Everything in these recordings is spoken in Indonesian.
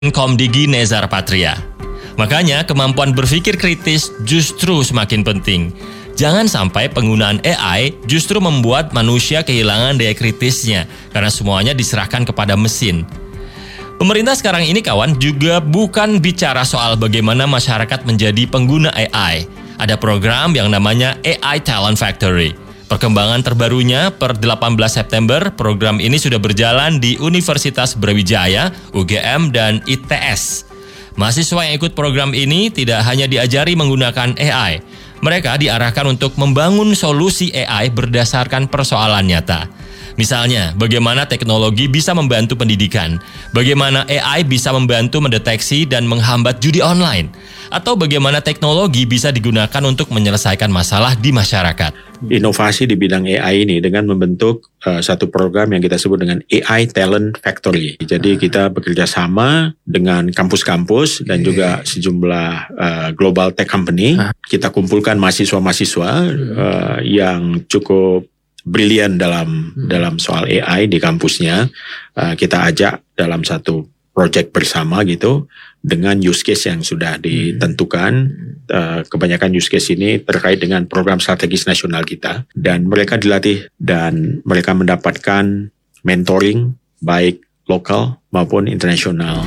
Komdigi Nezar Patria. Makanya kemampuan berpikir kritis justru semakin penting. Jangan sampai penggunaan AI justru membuat manusia kehilangan daya kritisnya karena semuanya diserahkan kepada mesin. Pemerintah sekarang ini kawan juga bukan bicara soal bagaimana masyarakat menjadi pengguna AI. Ada program yang namanya AI Talent Factory. Perkembangan terbarunya per 18 September, program ini sudah berjalan di Universitas Brawijaya, UGM, dan ITS. Mahasiswa yang ikut program ini tidak hanya diajari menggunakan AI. Mereka diarahkan untuk membangun solusi AI berdasarkan persoalan nyata. Misalnya, bagaimana teknologi bisa membantu pendidikan, bagaimana AI bisa membantu mendeteksi dan menghambat judi online, atau bagaimana teknologi bisa digunakan untuk menyelesaikan masalah di masyarakat. Inovasi di bidang AI ini dengan membentuk satu program yang kita sebut dengan AI Talent Factory. Jadi kita bekerja sama dengan kampus-kampus dan juga sejumlah global tech company. Kita kumpulkan mahasiswa-mahasiswa yang cukup brilian dalam soal AI di kampusnya. Kita ajak dalam satu project bersama gitu dengan use case yang sudah ditentukan. Kebanyakan use case ini terkait dengan program strategis nasional kita, dan mereka dilatih dan mereka mendapatkan mentoring baik lokal maupun internasional.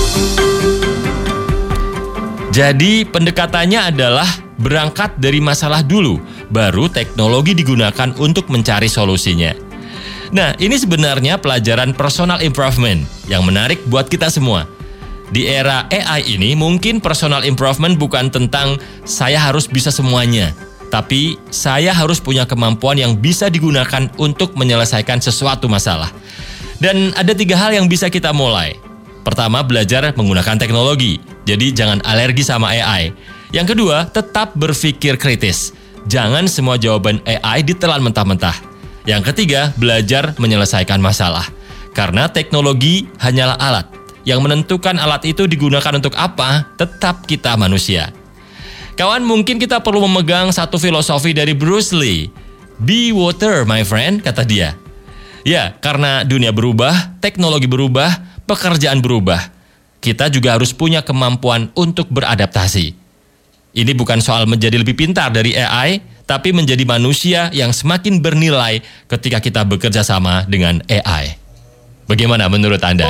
Jadi pendekatannya adalah berangkat dari masalah dulu, baru teknologi digunakan untuk mencari solusinya. Nah, ini sebenarnya pelajaran personal improvement yang menarik buat kita semua. Di era AI ini mungkin personal improvement bukan tentang saya harus bisa semuanya, tapi saya harus punya kemampuan yang bisa digunakan untuk menyelesaikan sesuatu masalah. Dan ada 3 hal yang bisa kita mulai. Pertama, belajar menggunakan teknologi. Jadi jangan alergi sama AI. Yang kedua, tetap berpikir kritis. Jangan semua jawaban AI ditelan mentah-mentah. Yang ketiga, belajar menyelesaikan masalah. Karena teknologi hanyalah alat. Yang menentukan alat itu digunakan untuk apa, tetap kita manusia. Kawan, mungkin kita perlu memegang satu filosofi dari Bruce Lee. Be water, my friend, kata dia. Ya, karena dunia berubah, teknologi berubah, pekerjaan berubah. Kita juga harus punya kemampuan untuk beradaptasi. Ini bukan soal menjadi lebih pintar dari AI, tapi menjadi manusia yang semakin bernilai ketika kita bekerja sama dengan AI. Bagaimana menurut Anda?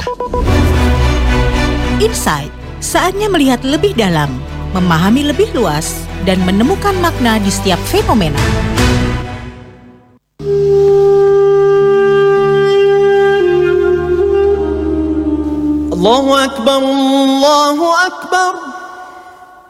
Insight, saatnya melihat lebih dalam, memahami lebih luas, dan menemukan makna di setiap fenomena. Allahu Akbar, Allahu Akbar.